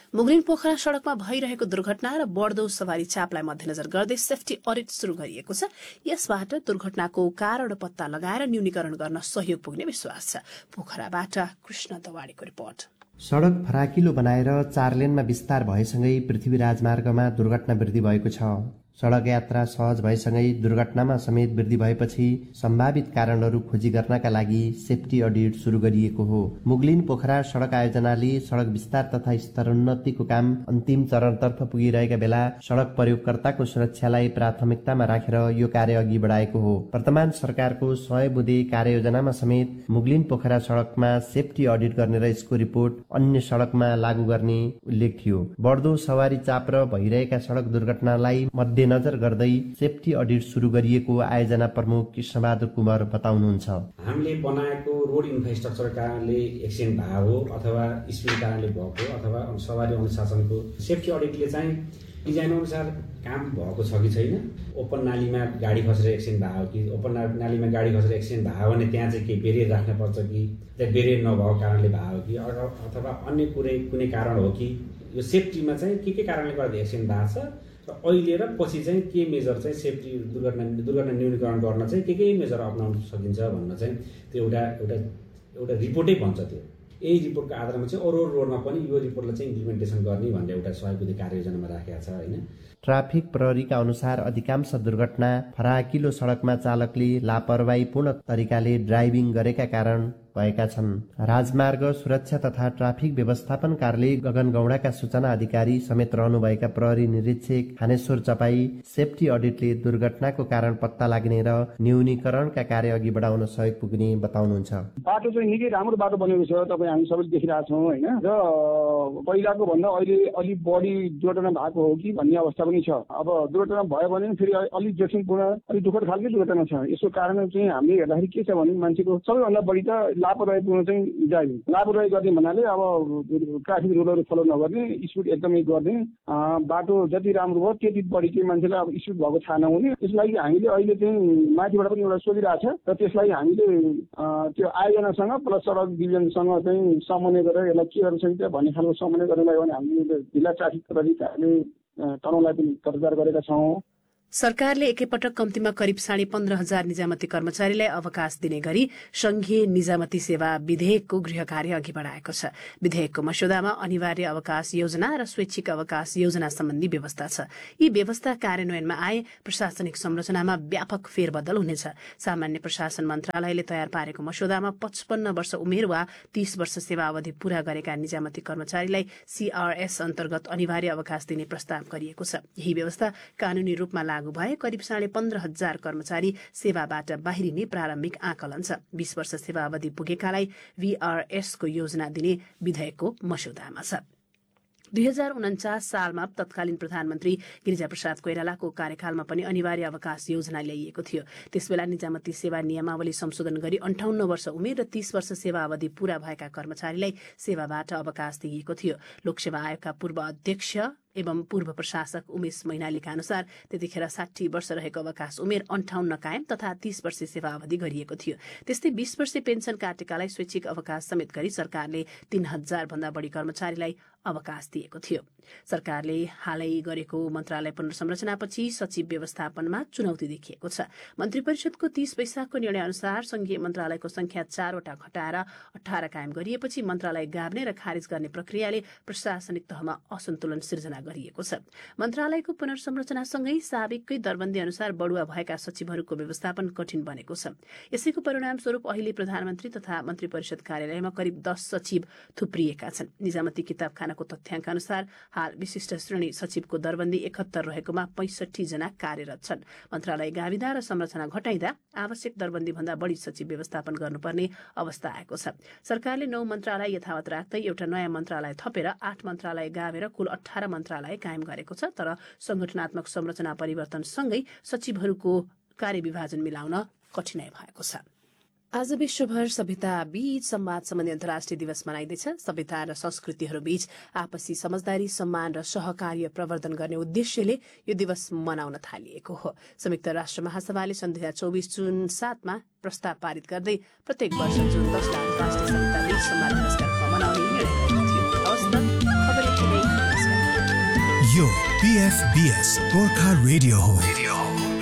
मुगलिन पोखरा सड़कमा भइरहेको दुर्घटना र बढ्दो सवारी चापलाई मध्यनजर गर्दै सेफ्टी अडिट शुरू गरिएको छ। यसबाट दुर्घटनाको कारण पत्ता लगाएर न्यूनीकरण गर्न सहयोग पुग्ने विश्वास छ। पोखराबाट कृष्ण दवाडीको रिपोर्ट। सड़क फराकिलो बनाएर 4 लेनमा विस्तार भएसँगै पृथ्वी राजमार्गमा दुर्घटना वृद्धि भएको छ। सड़क यात्रा सहज भएसँगै दुर्घटनामा समेत वृद्धि भएपछि सम्भावित कारणहरू खोजी गर्नका लागि सेफ्टी अडिट शुरू गरिएको हो। मुगलिन पोखरा सड़क आयोजनाले सड़क विस्तार तथा स्तरोन्नतिको काम अन्तिम चरणतर्फ पुगिरहेका बेला सड़क प्रयोगकर्ताको सुरक्षालाई प्राथमिकतामा राखेर यो कार्य अघि बढाएको हो। वर्तमान सरकारको 100 बुँदे कार्ययोजनामा समेत मुगलिन पोखरा सड़कमा सेफ्टी अडिट गर्ने र यसको रिपोर्ट अन्य सड़कमा लागू गर्ने उल्लेख थियो। बढ्दो सवारी चाप र भइरहेका सड़क दुर्घटनालाई नजर गर्दै सेफ्टी अडिट शुरू गरिएको आयोजना प्रमुख कृष्णबहादुर कुमार बताउनुहुन्छ। हामीले बनाएको रोड इन्फ्रास्ट्रक्चर कारणले एक्सिडेन्ट भएको हो अथवा स्पिड कारणले भएको अथवा सवारी अनुशासनको सेफ्टी अडिटले चाहिँ डिजाइन अनुसार काम भएको छ कि छैन, ओपन नालीमा गाडी खसेर एक्सिडेन्ट भएको कि ओपन नालीमा गाडी खसेर एक्सिडेन्ट भयो भने त्यहाँ चाहिँ केही बेरियर राख्नुपर्छ कि त्यहाँ बेरियर नभएको कारणले भएको कि अथवा अन्य कुनै कारण हो कि यो सेफ्टीमा चाहिँ के कारणले गर्दा एक्सिडेन्ट भएको छ र अहिले र पछि चाहिँ के मेजर चाहिँ सेफ्टी दुर्घटना न्यूनीकरण गर्न चाहिँ के मेजर अपनाउन सकिन्छ भन्न चाहिँ त्यो एउटा रिपोर्टै भन्छ। त्यो यही रिपोर्टको आधारमा चाहिँ अरू रोडमा पनि यो रिपोर्टलाई चाहिँ इम्प्लिमेन्टेसन गर्ने भन्ने एउटा सहयोगी कार्ययोजनामा राखेको छ हैन। ट्राफिक प्रहरीका अनुसार अधिकांश दुर्घटना फराकिलो सड़कमा चालकले लापरवाहीपूर्ण तरिकाले ड्राइभिङ गरेका कारण भएका छन्। राजमार्ग सुरक्षा तथा ट्राफिक व्यवस्थापन कार्यालय गगन गौडाका सूचना अधिकारी समेत रहनुभएका प्रहरी निरीक्षक थानेश्वर चपाई सेफ्टी अडिटले दुर्घटनाको कारण पत्ता लाग्ने र न्यूनीकरणका कार्य अघि बढाउन सहयोग पुग्ने बताउनुहुन्छ। बाटो चाहिँ निकै राम्रो बाटो बनेको छ, तपाईँ हामी सबैले देखिरहेका छौँ होइन, र पहिलाको भन्दा अहिले अलिक बढी दुर्घटना भएको हो कि भन्ने अवस्था पनि छ। अब दुर्घटना भयो भने फेरि अलिक जोखिमपूर्ण अलिक दुःखद खालकै दुर्घटना छ। यसको कारण चाहिँ हामीले हेर्दाखेरि के छ भने मान्छेको सबैभन्दा बढी त लापरवाहीपूर्ण चाहिँ ड्राइभिङ, लापरवाही गर्ने भन्नाले अब ट्राफिक रुलहरू फलो नगर्ने, स्पिड एकदमै गर्ने, बाटो जति राम्रो भयो त्यति बढी चाहिँ मान्छेलाई अब स्पिड भएको थाहा नहुने। त्यसलाई हामीले अहिले चाहिँ माथिबाट पनि एउटा सोधिरहेको छ र त्यसलाई हामीले त्यो आयोजनासँग प्लस सडक डिभिजनसँग चाहिँ समन्वय गरेर यसलाई के गर्नु सकिन्छ भन्ने खालको समन्वय गर्नलाई भने हामीले जिल्ला ट्राफिक प्रहरीले तनहुँलाई पनि तर्जदार गरेका छौँ। सरकारले एकैपटक कम्तीमा करिब 15,500 निजामती कर्मचारीलाई अवकाश दिने गरी संघीय निजामती सेवा विधेयकको गृह कार्य अघि बढाएको छ। विधेयकको मस्यौदामा अनिवार्य अवकाश योजना र स्वैच्छिक अवकाश योजना सम्बन्धी व्यवस्था छ। यी व्यवस्था कार्यान्वयनमा आए प्रशासनिक संरचनामा व्यापक फेरबदल हुनेछ। सामान्य प्रशासन मन्त्रालयले तयार पारेको मस्यौदामा 55 वर्ष उमेर वा 30 वर्ष सेवा अवधि पूरा गरेका निजामती कर्मचारीलाई सीआरएस अन्तर्गत अनिवार्य अवकाश दिने प्रस्ताव गरिएको छ। यही व्यवस्था कानूनी रूपमा लागू भए करिब 15,500 कर्मचारी सेवाबाट बाहिरिने प्रारम्भिक आकलन छ। 20 वर्ष सेवा अवधि पुगेकालाई वीआरएसको योजना दिने विधेयकको मस्यौदामा छ। 2049 सालमा तत्कालीन प्रधानमन्त्री गिरिजाप्रसाद कोइरालाको कार्यकालमा पनि अनिवार्य अवकाश योजना ल्याइएको थियो। त्यसबेला निजामती सेवा नियमावली संशोधन गरी 58 वर्ष उमेर र 30 वर्ष सेवा अवधि पूरा भएका कर्मचारीलाई सेवाबाट अवकाश दिइएको थियो। लोकसेवा आयोगका पूर्व अध्यक्ष एवं पूर्व प्रशासक उमेश मैनालीका अनुसार त्यतिखेर 60 वर्ष रहेको अवकाश उमेर 58 कायम तथा 30 वर्ष सेवा अवधि गरिएको थियो। त्यस्तै 20 वर्ष पेन्सन काटेकालाई स्वैच्छिक अवकाश समेत गरी सरकारले 3,000 भन्दा बढी कर्मचारीलाई अवकाश दिएको थियो। सरकारले हालै गरेको मन्त्रालय पुनर्संरचनापछि सचिव व्यवस्थापनमा चुनौती देखिएको छ। मन्त्री परिषदको 30 वैशाखको निर्णय अनुसार संघीय मन्त्रालयको संख्या 4 वटा घटाएर 18 कायम गरिएपछि मन्त्रालय गाभ्ने र खारिज गर्ने प्रक्रियाले प्रशासनिक तहमा असन्तुलन सिर्जना गरिएको छ। मन्त्रालयको पुनर्संरचनासँगै साबिककै दरबन्दी अनुसार बढुवा भएका सचिवहरूको व्यवस्थापन कठिन बनेको छ। यसैको परिणामस्वरूप अहिले प्रधानमन्त्री तथा मन्त्री परिषद कार्यालयमा करिब 10 सचिव थुप्रिएका छन्। निजामती किताबखानाको तथ्याङ्क अनुसार हाल विशिष्ट श्रेणी सचिवको दरबन्दी 71 रहेकोमा 65 जना कार्यरत छन्। मन्त्रालय गाविदा र संरचना घटाइँदा आवश्यक दरबन्दी भन्दा बढी सचिव व्यवस्थापन गर्नुपर्ने अवस्था आएको छ। सरकारले 9 मन्त्रालय यथावत राख्दै एउटा नयाँ मन्त्रालय थपेर 8 मन्त्रालय गावेर कुल 18 मन्त्रालय कायम गरेको छ। तर संगठनात्मक संरचना परिवर्तनसँगै सचिवहरूको कार्यविभाजन मिलाउन कठिनाई भएको छ। आज विश्वभर सभ्यता बीच संवाद सम्बन्धी अन्तर्राष्ट्रिय दिवस मनाइँदैछ। सभ्यता र संस्कृतिहरू बीच आपसी समझदारी, सम्मान र सहकार्य प्रवर्धन गर्ने उद्देश्यले यो दिवस मनाउन थालिएको हो। संयुक्त राष्ट्र महासभाले सन् 2024 जुन 7 मा प्रस्ताव पारित गर्दै प्रत्येक वर्ष जुन 10 मा अन्तर्राष्ट्रिय सभ्यता बीच संवाद दिवसका रूपमा मनाउने निर्णय गरेको थियो। हवस् त, खबर यति नै। यो PFBS गोर्खा रेडियो हो।